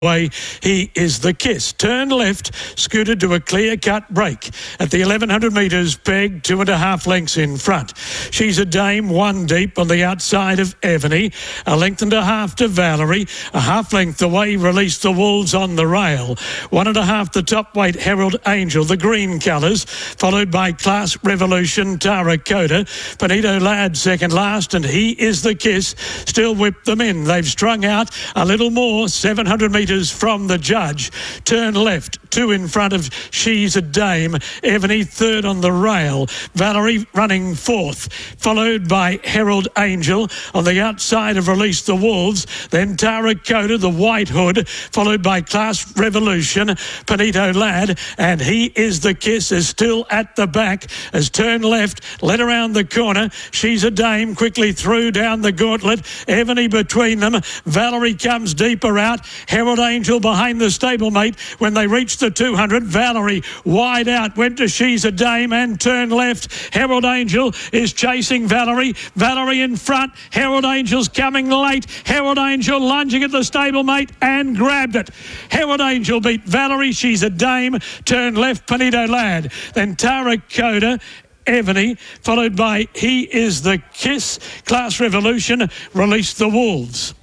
Way, He Is the Kiss. Turn left, scooted to a clear-cut break. At the 1100 metres, Peg, 2.5 lengths in front. She's a Dame, one deep on the outside of Evany. A length and a half to Valerie. A half length away, Release the Wolves on the rail. 1.5 the top weight, Herald Angel, the green colours, followed by Class Revolution, Tara Coda. Benito Ladd second last, and He Is the Kiss still whip them in. They've strung out a little more, 700 metres from the judge. Turn left, 2 in front of She's a Dame. Evany third on the rail. Valerie running fourth, followed by Herald Angel on the outside of Release the Wolves. Then Tara Coda, the White Hood, followed by Class Revolution, Benito Ladd, and He Is the Kiss is still at the back as turn left, led around the corner. She's a Dame quickly through down the gauntlet. Evany between them. Valerie comes deeper out. Herald Angel behind the stablemate when they reached the 200. Valerie wide out, went to She's a Dame and turned left. Herald Angel is chasing Valerie. Valerie in front. Herald Angel's coming late. Herald Angel lunging at the stablemate and grabbed it. Herald Angel beat Valerie. She's a Dame. Turn left, Benito Ladd. Then Tara Coda, Evany, followed by He Is the Kiss. Class Revolution, Release the Wolves.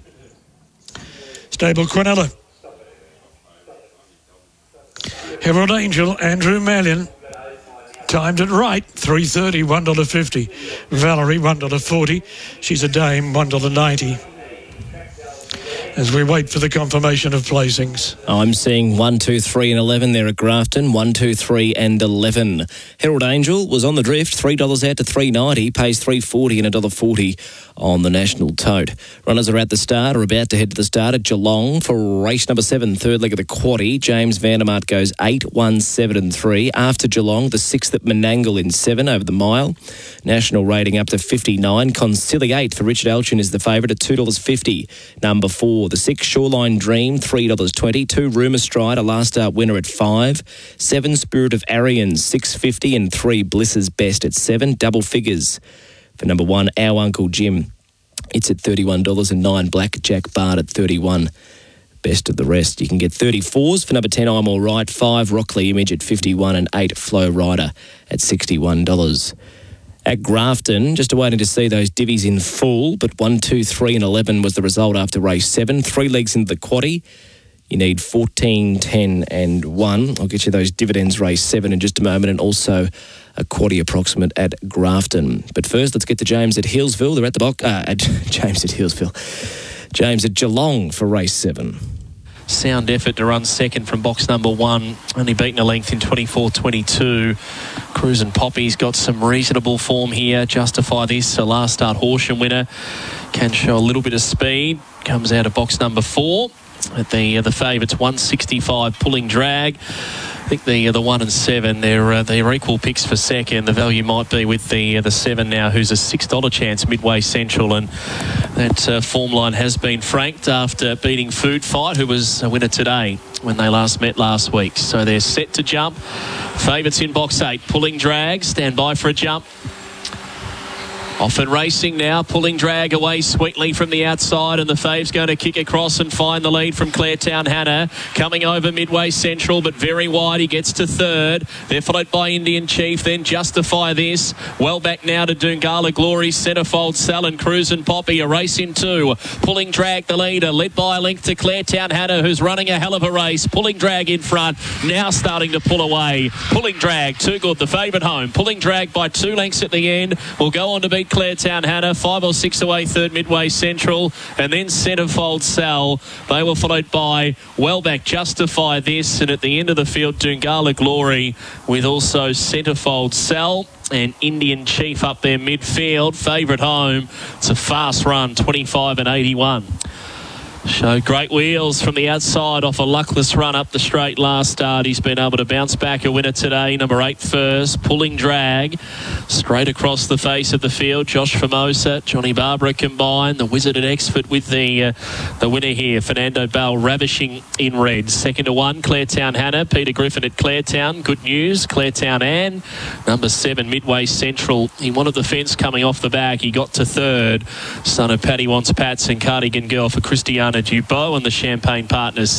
Stable Quinella. Herald Angel, Andrew Mallion. Timed it right, 3.30, $1.50. Valerie, $1.40. She's a Dame, $1.90. As we wait for the confirmation of placings. I'm seeing 1, 2, 3 and 11 there at Grafton. 1, 2, 3 and 11. Herald Angel was on the drift. $3 out to $3.90. Pays $3.40 and $1.40 on the National Tote. Runners are at the start, or about to head to the start at Geelong for race number 7, third leg of the quaddie. James Vandermaat goes 8, 1, 7 and 3. After Geelong, the 6th at Menangle in 7 over the mile. National rating up to 59. Conciliate for Richard Elchin is the favourite at $2.50. Number 4, the 6 Shoreline Dream, $3.20. 2 Rumour Stride, a last start winner at 5. 7 Spirit of Arians, $6.50, and 3 Bliss's Best at 7. Double figures for number 1, Our Uncle Jim. It's at $31, and 9 Blackjack Bard at $31. Best of the rest. You can get 34s for number 10, I'm All Right. 5 Rockley Image at $51, and 8 Flow Rider at $61. At Grafton, just waiting to see those divvies in full, but 1, 2, 3 and 11 was the result after race 7. 3 legs into the quaddie. You need 14, 10 and 1. I'll get you those dividends race 7 in just a moment, and also a quaddie approximate at Grafton. But first, let's get to James at Hillsville. They're at the box. James at Hillsville. James at Geelong for race 7. Sound effort to run second from box number 1. Only beaten a length in 24.22. Cruisin' Poppy's got some reasonable form here. Justify This, a last start Horsham winner. Can show a little bit of speed. Comes out of box number 4. At the favourites, 165 Pulling Drag. I think the 1 and 7, they're equal picks for second. The value might be with the 7 now, who's a $6 chance, Midway Central, and that form line has been franked after beating Food Fight, who was a winner today when they last met last week. So they're set to jump. Favourites in box 8, Pulling Drag. Stand by for a jump. Off and racing now, Pulling Drag away sweetly from the outside, and the fave's going to kick across and find the lead from Claretown Hannah. Coming over Midway Central, but very wide. He gets to third. They're followed by Indian Chief, then Justify This. Well back now to Doongala Glory, Centrefold Sal and Cruisin' Poppy. A race in 2. Pulling Drag the leader, led by a length to Claretown Hannah, who's running a hell of a race. Pulling Drag in front, now starting to pull away. Pulling Drag, too good, the favourite home. Pulling Drag by 2 lengths at the end. Will go on to beat Claretown Hannah, 5 or 6 away, third Midway Central, and then Centrefold Sal. They were followed by Wellback Justify This, and at the end of the field, Doongala Glory, with also Centrefold Sal and Indian Chief up there midfield. Favourite home. It's a fast run, 25 and 81. Showed great wheels from the outside off a luckless run up the straight last start. He's been able to bounce back a winner today. Number 8 first, Pulling Drag. Straight across the face of the field, Josh Formosa, Johnny Barbara combined. The Wizard at Exford with the winner here, Fernando Bell, ravishing in red. Second to 1, Claretown Hannah. Peter Griffin at Claretown. Good news, Claretown Ann. Number 7, Midway Central. He wanted the fence coming off the back. He got to third. Son of Paddy Wants Pats and Cardigan Girl for Christiana a Dubo, and the Champagne Partners